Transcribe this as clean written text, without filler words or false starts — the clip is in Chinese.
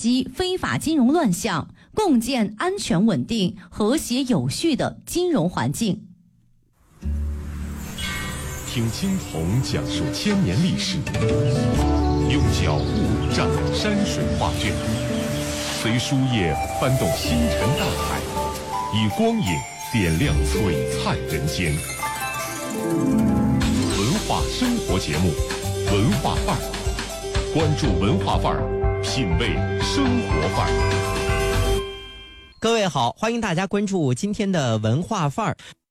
击非法金融乱象，共建安全稳定、和谐有序的金融环境。 听青铜讲述千年历史，用脚步蘸山水画卷，随书页翻动星辰大海，以光影点亮璀璨人间。文化生活节目，文化范儿，关注文化范儿，品味生活范儿。 各位好，欢迎大家关注今天的文化范儿。